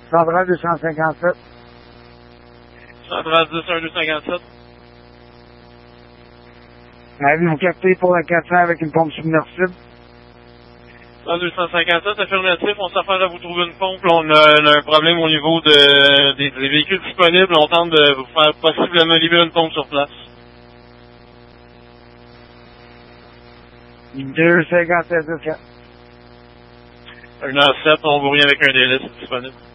Central 257. Central 10-1257. Avion capté pour la 400 avec une pompe submersible. 257, affirmatif, on s'affaire à vous trouver une pompe. Là, on a un problème au niveau des véhicules disponibles. On tente de vous faire possiblement libérer une pompe sur place. 257. 1h07, on vous revient avec un délai, c'est disponible.